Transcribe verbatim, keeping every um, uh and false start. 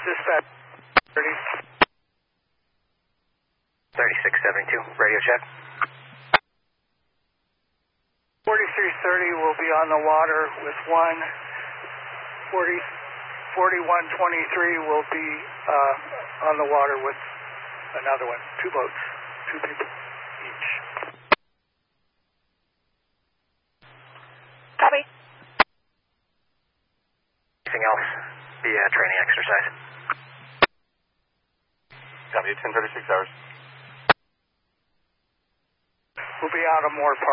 Dispatch thirty. thirty-six seventy-two, radio check. forty-three thirty will be on the water with one. forty, forty-one twenty-three will be uh, on the water with another one. Two boats, two people each. Copy. Anything else? The uh, training exercise. Copy, ten thirty-six hours. We'll be out of Moore Park.